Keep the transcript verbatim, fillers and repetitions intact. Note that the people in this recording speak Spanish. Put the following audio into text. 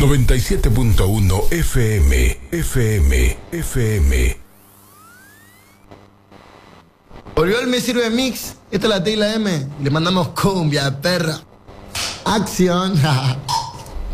noventa y siete punto uno F M, F M, F M. Volvió el Me Sirve Mix. Esta es la T y la M. Le mandamos cumbia, perra. Acción.